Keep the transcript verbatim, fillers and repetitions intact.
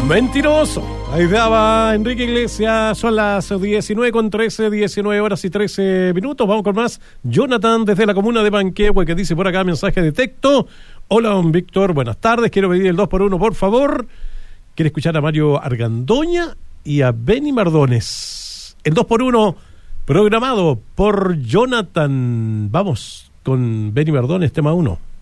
Mentiroso. Ahí daba Enrique Iglesias. Son las diecinueve con trece, diecinueve horas y trece minutos. Vamos con más. Jonathan desde la comuna de Manquehue, que dice por acá mensaje de texto. Hola, don Víctor, buenas tardes. Quiero pedir el dos por uno, por favor. Quiere escuchar a Mario Argandoña y a Benny Mardones. El dos por uno programado por Jonathan. Vamos con Benny Mardones, tema uno.